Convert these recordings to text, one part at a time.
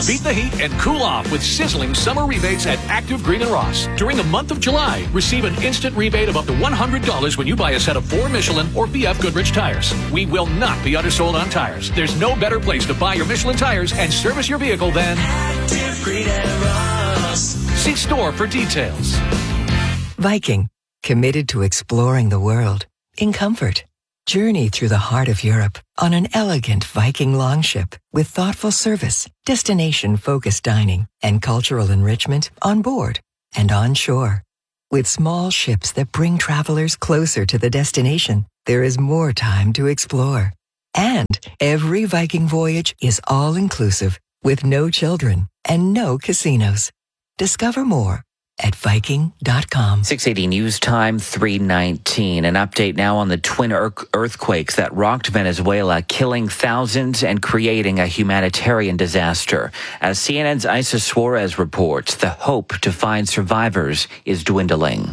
Beat the heat and cool off with sizzling summer rebates at Active Green and Ross. During the month of July, receive an instant rebate of up to $100 when you buy a set of 4 Michelin or BF Goodrich tires. We will not be undersold on tires. There's no better place to buy your Michelin tires and service your vehicle than Active Green and Ross. See store for details. Viking, committed to exploring the world in comfort. Journey through the heart of Europe on an elegant Viking longship with thoughtful service, destination-focused dining, and cultural enrichment on board and on shore. With small ships that bring travelers closer to the destination, there is more time to explore. And every Viking voyage is all-inclusive with no children and no casinos. Discover more at Viking.com. 680 News Time, 3:19. An update now on the twin earthquakes that rocked Venezuela, killing thousands and creating a humanitarian disaster. As CNN's Isa Suarez reports, the hope to find survivors is dwindling.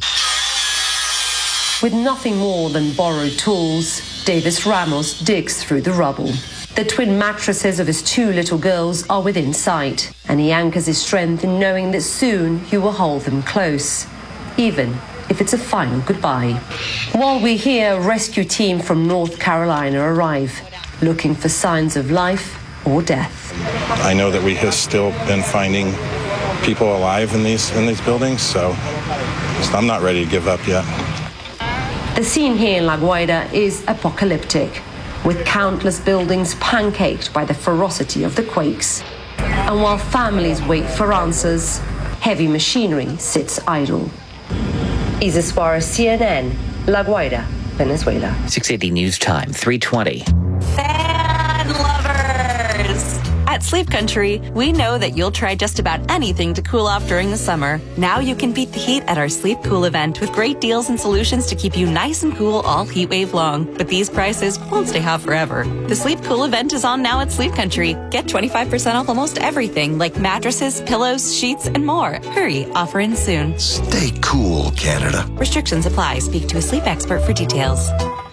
With nothing more than borrowed tools, Davis Ramos digs through the rubble. The twin mattresses of his 2 little girls are within sight, and he anchors his strength in knowing that soon he will hold them close, even if it's a final goodbye. While we hear a rescue team from North Carolina arrive, looking for signs of life or death. I know that we have still been finding people alive in these buildings, so I'm not ready to give up yet. The scene here in La Guaira is apocalyptic, with countless buildings pancaked by the ferocity of the quakes. And while families wait for answers, heavy machinery sits idle. Isa Suarez, CNN, La Guaira, Venezuela. 680 News Time, 3:20. Fan lovers! At Sleep Country, we know that you'll try just about anything to cool off during the summer. Now you can beat the heat at our Sleep Cool event with great deals and solutions to keep you nice and cool all heat wave long. But these prices won't stay hot forever. The Sleep Cool event is on now at Sleep Country. Get 25% off almost everything like mattresses, pillows, sheets, and more. Hurry, offer ins soon. Stay cool, Canada. Restrictions apply. Speak to a sleep expert for details.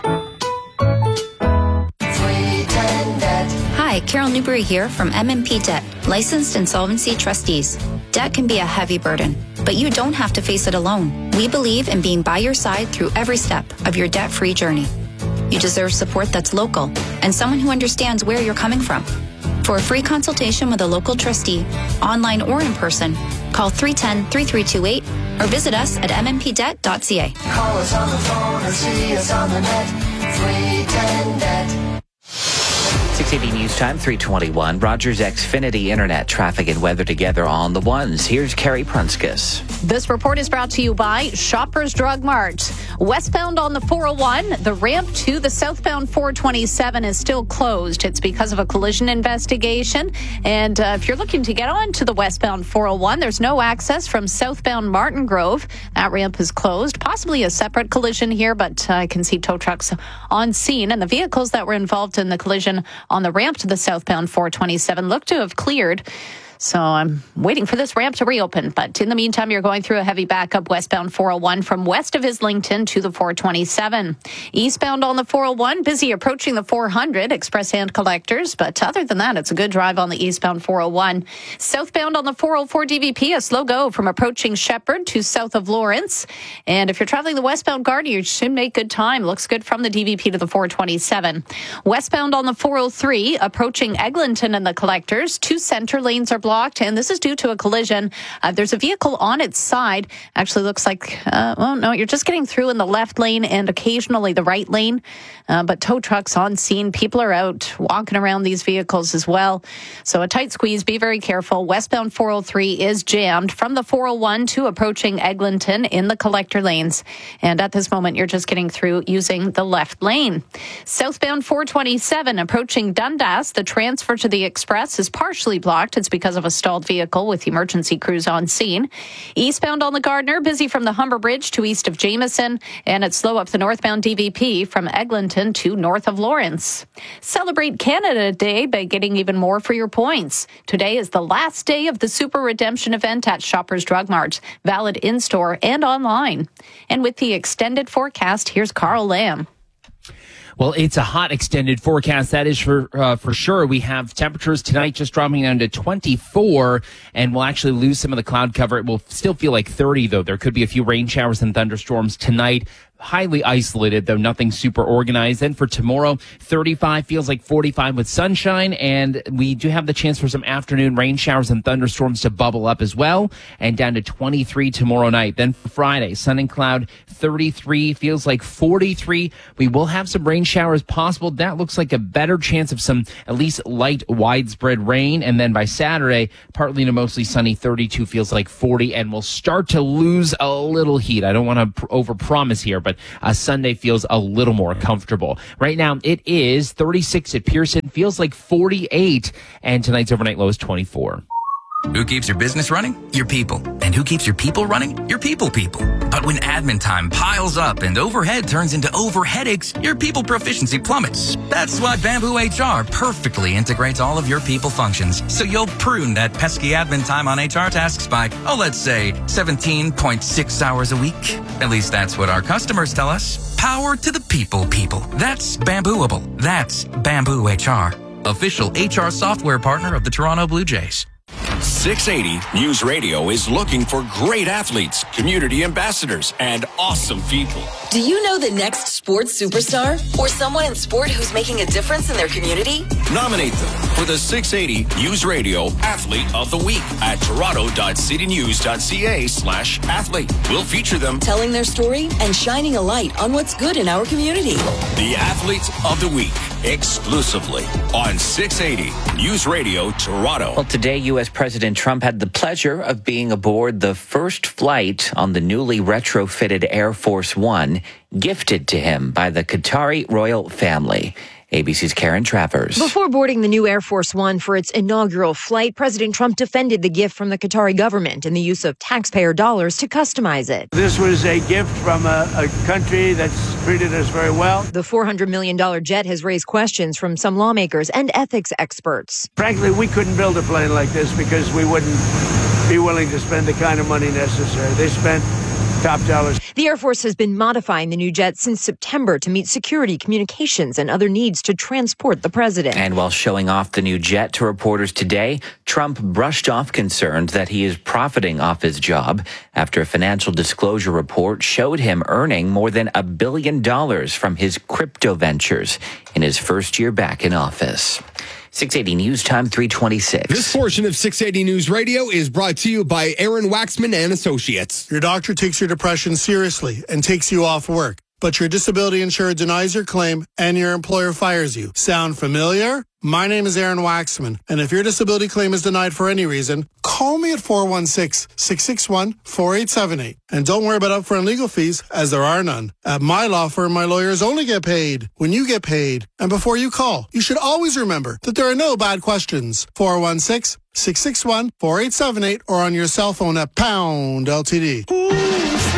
Hi, Carol Newbury here from MMP Debt, licensed insolvency trustees. Debt can be a heavy burden, but you don't have to face it alone. We believe in being by your side through every step of your debt-free journey. You deserve support that's local and someone who understands where you're coming from. For a free consultation with a local trustee, online or in person, call 310-3328 or visit us at mmpdebt.ca. Call us on the phone or see us on the net. 310-DEBT. 680 News Time, 3:21. Rogers Xfinity Internet traffic and weather together on the ones. Here's Carrie Prunskis. This report is brought to you by Shoppers Drug Mart. Westbound on the 401, the ramp to the southbound 427 is still closed. It's because of a collision investigation. And if you're looking to get on to the westbound 401, there's no access from southbound Martin Grove. That ramp is closed. Possibly a separate collision here, but I can see tow trucks on scene. And the vehicles that were involved in the collision on the ramp to the southbound 427 look to have cleared. So I'm waiting for this ramp to reopen. But in the meantime, you're going through a heavy backup westbound 401 from west of Islington to the 427. Eastbound on the 401, busy approaching the 400 express hand collectors. But other than that, it's a good drive on the eastbound 401. Southbound on the 404 DVP, a slow go from approaching Shepherd to south of Lawrence. And if you're traveling the westbound Gardner, you should make good time. Looks good from the DVP to the 427. Westbound on the 403, approaching Eglinton and the collectors, 2 center lanes are blocked, and this is due to a collision. There's a vehicle on its side. Actually looks like, no, you're just getting through in the left lane and occasionally the right lane. But tow trucks on scene. People are out walking around these vehicles as well. So a tight squeeze. Be very careful. Westbound 403 is jammed from the 401 to approaching Eglinton in the collector lanes. And at this moment, you're just getting through using the left lane. Southbound 427 approaching Dundas. The transfer to the express is partially blocked. It's because of a stalled vehicle with emergency crews on scene. Eastbound on the Gardner, busy from the Humber Bridge to east of Jameson, and it's slow up the northbound DVP from Eglinton to north of Lawrence. Celebrate Canada Day by getting even more for your points. Today is the last day of the Super Redemption event at Shoppers Drug Mart, valid in-store and online. And with the extended forecast, here's Carl Lamb. Well, it's a hot extended forecast. That is for sure. We have temperatures tonight just dropping down to 24, and we'll actually lose some of the cloud cover. It will still feel like 30, though. There could be a few rain showers and thunderstorms tonight. Highly isolated, though nothing super organized. Then for tomorrow, 35 feels like 45 with sunshine, and we do have the chance for some afternoon rain showers and thunderstorms to bubble up as well, and down to 23 tomorrow night. Then for Friday, sun and cloud, 33 feels like 43. We will have some rain showers possible. That looks like a better chance of some at least light widespread rain. And then by Saturday, partly to mostly sunny, 32 feels like 40, and we'll start to lose a little heat. I don't want to overpromise here, but Sunday feels a little more comfortable. Right now, it is 36 at Pearson, feels like 48, and tonight's overnight low is 24. Who keeps your business running? Your people. And who keeps your people running? Your people. But when admin time piles up and overhead turns into overheadaches, your people proficiency plummets. That's why Bamboo HR perfectly integrates all of your people functions, so you'll prune that pesky admin time on HR tasks by, let's say 17.6 hours a week. At least that's what our customers tell us. Power to the people. That's Bambooable. That's Bamboo HR. Official HR software partner of the Toronto Blue Jays. 680 News Radio is looking for great athletes, community ambassadors, and awesome people. Do you know the next sports superstar or someone in sport who's making a difference in their community? Nominate them for the 680 News Radio Athlete of the Week at toronto.citynews.ca/athlete. We'll feature them telling their story and shining a light on what's good in our community. The Athlete of the Week, exclusively on 680 News Radio Toronto. Well, today, U.S. President Trump had the pleasure of being aboard the first flight on the newly retrofitted Air Force One, gifted to him by the Qatari royal family. ABC's Karen Travers. Before boarding the new Air Force One for its inaugural flight, President Trump defended the gift from the Qatari government and the use of taxpayer dollars to customize it. This was a gift from a country that's treated us very well. The $400 million jet has raised questions from some lawmakers and ethics experts. Frankly, we couldn't build a plane like this because we wouldn't be willing to spend the kind of money necessary. They spent top dollars. The Air Force has been modifying the new jet since September to meet security, communications, and other needs to transport the president. And while showing off the new jet to reporters today, Trump brushed off concerns that he is profiting off his job after a financial disclosure report showed him earning more than $1 billion from his crypto ventures in his first year back in office. 680 News Time, 3:26. This portion of 680 News Radio is brought to you by Aaron Waxman and Associates. Your doctor takes your depression seriously and takes you off work, but your disability insurer denies your claim and your employer fires you. Sound familiar? My name is Aaron Waxman, and if your disability claim is denied for any reason, call me at 416-661-4878. And don't worry about upfront legal fees, as there are none. At my law firm, my lawyers only get paid when you get paid. And before you call, you should always remember that there are no bad questions. 416-661-4878 or on your cell phone at #LTD.